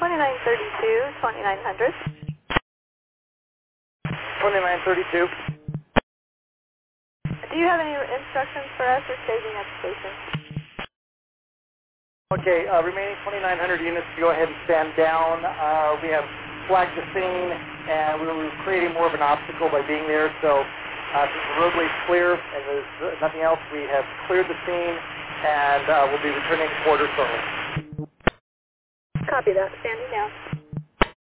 2932, 2900. 2932. Do you have any instructions for us or staging at the station? Okay, remaining 2,900 units to go ahead and stand down. We have flagged the scene, and we were creating more of an obstacle by being there. So since the roadway's clear and there's nothing else, we have cleared the scene, and we'll be returning quarter shortly. Copy that. Standing down.